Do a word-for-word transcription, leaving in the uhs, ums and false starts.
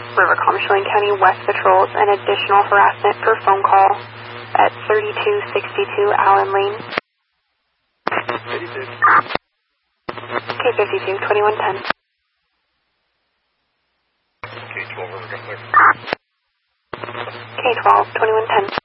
Rivercom Chelan County West patrols an additional harassment per phone call at thirty-two sixty-two Allen Lane. eighty-six. K fifty-two, twenty-one ten. K twelve, Rivercom clear. K twelve, twenty-one ten.